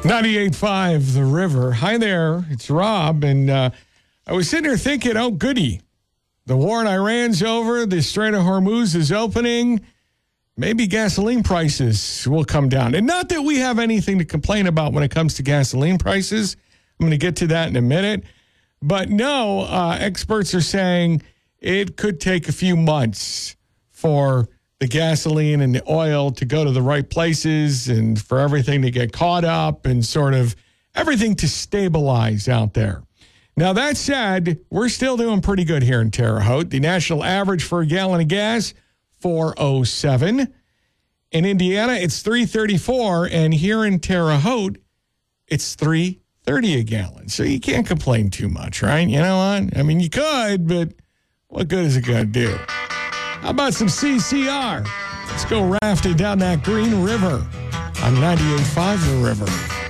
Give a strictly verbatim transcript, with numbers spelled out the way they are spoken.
ninety-eight point five The River. Hi there, it's Rob, and uh, I was sitting here thinking, oh, goody. The war in Iran's over. The Strait of Hormuz is opening. Maybe gasoline prices will come down. And not that we have anything to complain about when it comes to gasoline prices. I'm going to get to that in a minute. But no, uh, experts are saying it could take a few months for the gasoline and the oil to go to the right places and for everything to get caught up and sort of everything to stabilize out there. Now, that said, we're still doing pretty good here in Terre Haute. The national average for a gallon of gas, four oh seven. In Indiana, it's three thirty-four, and here in Terre Haute, it's three thirty a gallon. So you can't complain too much, right? You know what? I mean, you could, but what good is it going to do? How about some C C R? Let's go rafting down that Green River on ninety-eight point five The River.